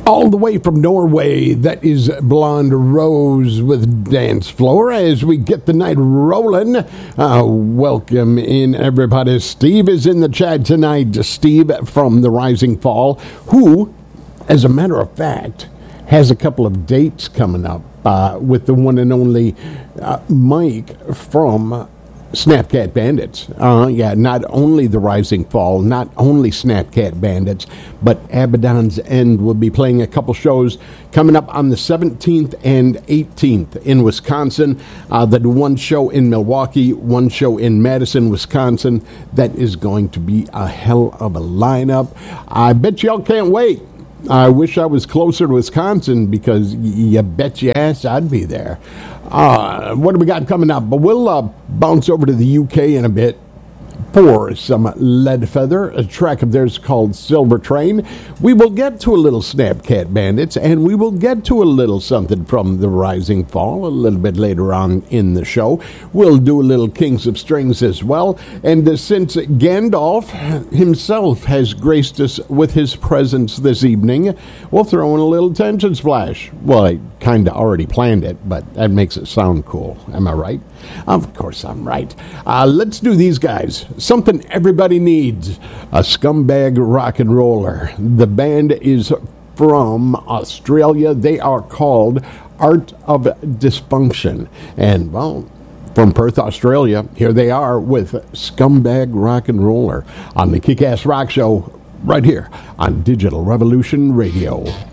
All the way from Norway, that is Blonde Rose with Dance Floor as we get the night rolling. Welcome in, everybody. Steve is in the chat tonight. Steve from The Rising Fall, who, as a matter of fact, has a couple of dates coming up with the one and only Mike from Snapcat Bandits. Not only The Rising Fall, not only Snapcat Bandits, but Abaddon's End will be playing a couple shows coming up on the 17th and 18th in Wisconsin. The one show in Milwaukee, one show in Madison, Wisconsin. That is going to be a hell of a lineup. I bet y'all can't wait. I wish I was closer to Wisconsin because you bet your ass I'd be there. What do we got coming up? But we'll bounce over to the UK in a bit for some Leadfeather. A track of theirs called Silver Train. We will get to a little Snapcat Bandits, and we will get to a little something from The Rising Fall a little bit later on in the show. We'll do a little Kings of Strings as well. And since Gandalf himself has graced us with his presence this evening, we'll throw in a little Tension Splash. Well, I kind of already planned it, but that makes it sound cool. Am I right? Of course I'm right. Let's do these guys. Something everybody needs. A scumbag rock and roller. The band is from Australia. They are called Art of Dysfunction. And, well, from Perth, Australia, here they are with Scumbag Rock and Roller on the Kick-Ass Rock Show right here on Digital Revolution Radio.